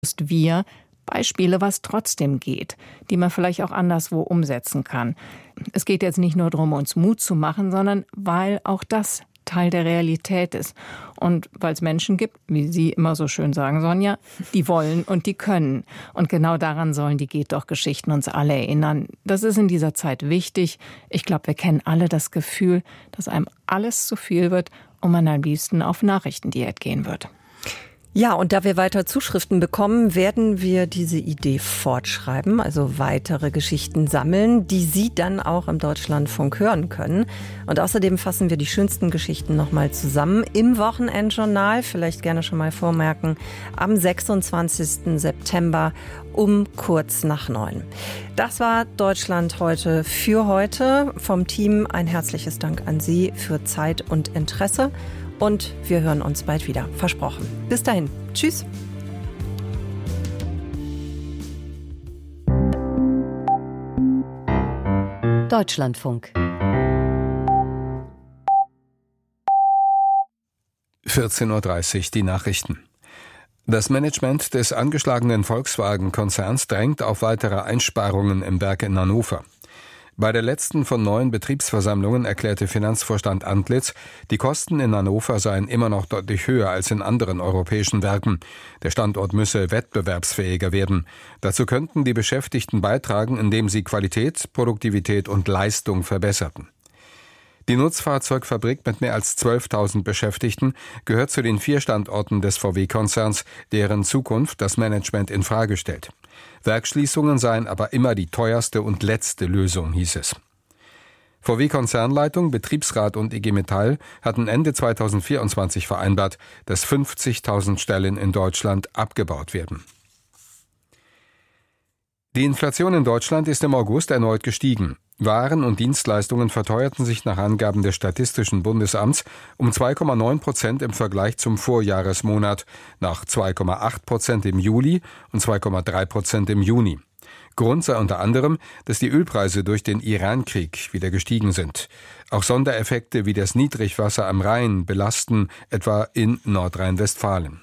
wir Beispiele, was trotzdem geht, die man vielleicht auch anderswo umsetzen kann. Es geht jetzt nicht nur darum, uns Mut zu machen, sondern weil auch das Teil der Realität ist. Und weil es Menschen gibt, wie Sie immer so schön sagen, Sonja, die wollen und die können. Und genau daran sollen die Geht doch Geschichten uns alle erinnern. Das ist in dieser Zeit wichtig. Ich glaube, wir kennen alle das Gefühl, dass einem alles zu viel wird und man am liebsten auf Nachrichtendiät gehen wird. Ja, und da wir weiter Zuschriften bekommen, werden wir diese Idee fortschreiben, also weitere Geschichten sammeln, die Sie dann auch im Deutschlandfunk hören können. Und außerdem fassen wir die schönsten Geschichten nochmal zusammen im Wochenendjournal, vielleicht gerne schon mal vormerken, am 26. September um kurz nach 9. Das war Deutschland heute für heute. Vom Team ein herzliches Dank an Sie für Zeit und Interesse. Und wir hören uns bald wieder. Versprochen. Bis dahin. Tschüss. Deutschlandfunk. 14:30 Uhr die Nachrichten. Das Management des angeschlagenen Volkswagen-Konzerns drängt auf weitere Einsparungen im Werk in Hannover. Bei der letzten von 9 Betriebsversammlungen erklärte Finanzvorstand Antlitz, die Kosten in Hannover seien immer noch deutlich höher als in anderen europäischen Werken. Der Standort müsse wettbewerbsfähiger werden. Dazu könnten die Beschäftigten beitragen, indem sie Qualität, Produktivität und Leistung verbesserten. Die Nutzfahrzeugfabrik mit mehr als 12.000 Beschäftigten gehört zu den 4 Standorten des VW-Konzerns, deren Zukunft das Management in Frage stellt. Werksschließungen seien aber immer die teuerste und letzte Lösung, hieß es. VW-Konzernleitung, Betriebsrat und IG Metall hatten Ende 2024 vereinbart, dass 50.000 Stellen in Deutschland abgebaut werden. Die Inflation in Deutschland ist im August erneut gestiegen. Waren und Dienstleistungen verteuerten sich nach Angaben des Statistischen Bundesamts um 2,9% im Vergleich zum Vorjahresmonat, nach 2,8% im Juli und 2,3% im Juni. Grund sei unter anderem, dass die Ölpreise durch den Iran-Krieg wieder gestiegen sind. Auch Sondereffekte wie das Niedrigwasser am Rhein belasten, etwa in Nordrhein-Westfalen.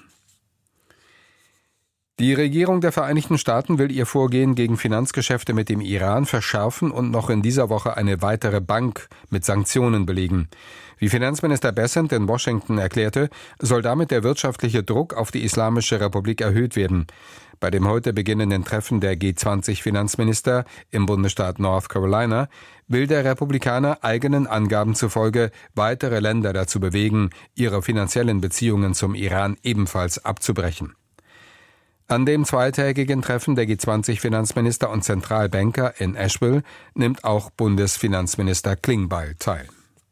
Die Regierung der Vereinigten Staaten will ihr Vorgehen gegen Finanzgeschäfte mit dem Iran verschärfen und noch in dieser Woche eine weitere Bank mit Sanktionen belegen. Wie Finanzminister Bessent in Washington erklärte, soll damit der wirtschaftliche Druck auf die Islamische Republik erhöht werden. Bei dem heute beginnenden Treffen der G20-Finanzminister im Bundesstaat North Carolina will der Republikaner eigenen Angaben zufolge weitere Länder dazu bewegen, ihre finanziellen Beziehungen zum Iran ebenfalls abzubrechen. An dem zweitägigen Treffen der G20-Finanzminister und Zentralbanker in Asheville nimmt auch Bundesfinanzminister Klingbeil teil.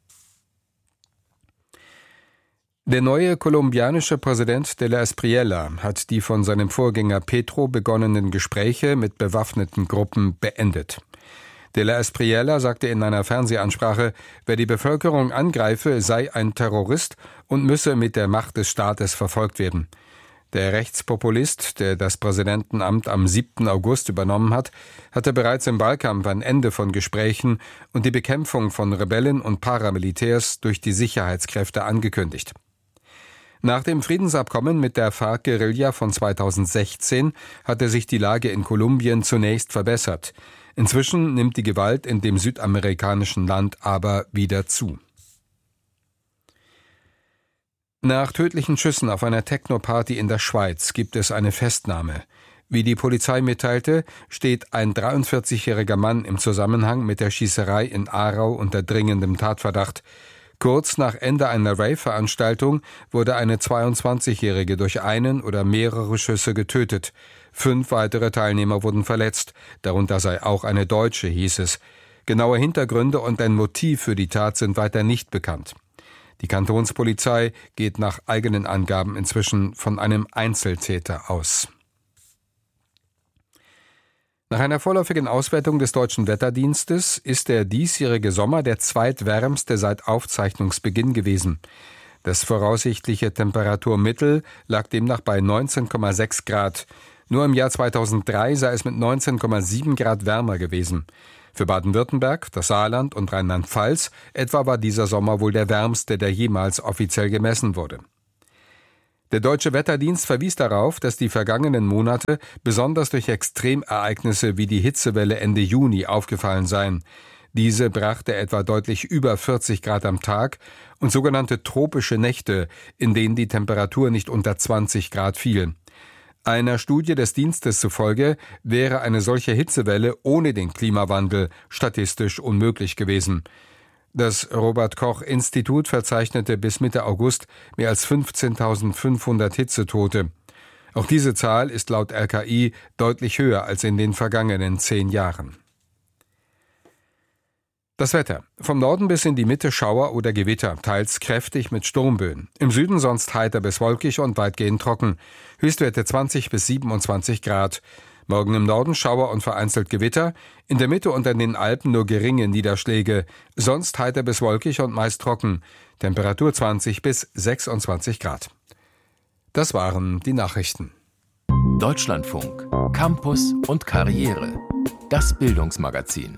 Der neue kolumbianische Präsident de la Espriella hat die von seinem Vorgänger Petro begonnenen Gespräche mit bewaffneten Gruppen beendet. De la Espriella sagte in einer Fernsehansprache, wer die Bevölkerung angreife, sei ein Terrorist und müsse mit der Macht des Staates verfolgt werden. Der Rechtspopulist, der das Präsidentenamt am 7. August übernommen hat, hatte bereits im Wahlkampf ein Ende von Gesprächen und die Bekämpfung von Rebellen und Paramilitärs durch die Sicherheitskräfte angekündigt. Nach dem Friedensabkommen mit der FARC-Guerilla von 2016 hatte sich die Lage in Kolumbien zunächst verbessert. Inzwischen nimmt die Gewalt in dem südamerikanischen Land aber wieder zu. Nach tödlichen Schüssen auf einer Techno-Party in der Schweiz gibt es eine Festnahme. Wie die Polizei mitteilte, steht ein 43-jähriger Mann im Zusammenhang mit der Schießerei in Aarau unter dringendem Tatverdacht. Kurz nach Ende einer Rave-Veranstaltung wurde eine 22-jährige durch einen oder mehrere Schüsse getötet. 5 weitere Teilnehmer wurden verletzt, darunter sei auch eine Deutsche, hieß es. Genaue Hintergründe und ein Motiv für die Tat sind weiter nicht bekannt. Die Kantonspolizei geht nach eigenen Angaben inzwischen von einem Einzeltäter aus. Nach einer vorläufigen Auswertung des Deutschen Wetterdienstes ist der diesjährige Sommer der zweitwärmste seit Aufzeichnungsbeginn gewesen. Das voraussichtliche Temperaturmittel lag demnach bei 19,6 Grad. Nur im Jahr 2003 sei es mit 19,7 Grad wärmer gewesen. Für Baden-Württemberg, das Saarland und Rheinland-Pfalz etwa war dieser Sommer wohl der wärmste, der jemals offiziell gemessen wurde. Der Deutsche Wetterdienst verwies darauf, dass die vergangenen Monate besonders durch Extremereignisse wie die Hitzewelle Ende Juni aufgefallen seien. Diese brachte etwa deutlich über 40 Grad am Tag und sogenannte tropische Nächte, in denen die Temperatur nicht unter 20 Grad fiel. Einer Studie des Dienstes zufolge wäre eine solche Hitzewelle ohne den Klimawandel statistisch unmöglich gewesen. Das Robert-Koch-Institut verzeichnete bis Mitte August mehr als 15.500 Hitzetote. Auch diese Zahl ist laut RKI deutlich höher als in den vergangenen 10 Jahren. Das Wetter. Vom Norden bis in die Mitte Schauer oder Gewitter, teils kräftig mit Sturmböen. Im Süden sonst heiter bis wolkig und weitgehend trocken. Höchstwerte 20 bis 27 Grad. Morgen im Norden Schauer und vereinzelt Gewitter, in der Mitte und an den Alpen nur geringe Niederschläge, sonst heiter bis wolkig und meist trocken, Temperatur 20 bis 26 Grad. Das waren die Nachrichten. Deutschlandfunk, Campus und Karriere, das Bildungsmagazin.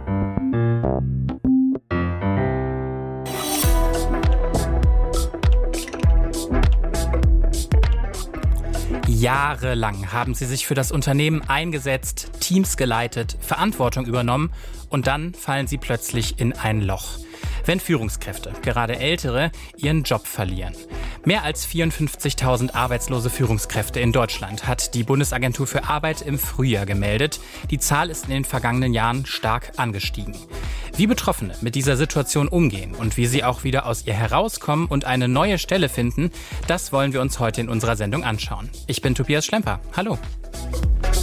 Jahrelang haben sie sich für das Unternehmen eingesetzt, Teams geleitet, Verantwortung übernommen und dann fallen sie plötzlich in ein Loch. Wenn Führungskräfte, gerade Ältere, ihren Job verlieren. Mehr als 54.000 arbeitslose Führungskräfte in Deutschland hat die Bundesagentur für Arbeit im Frühjahr gemeldet. Die Zahl ist in den vergangenen Jahren stark angestiegen. Wie Betroffene mit dieser Situation umgehen und wie sie auch wieder aus ihr herauskommen und eine neue Stelle finden, das wollen wir uns heute in unserer Sendung anschauen. Ich bin Tobias Schlemper. Hallo.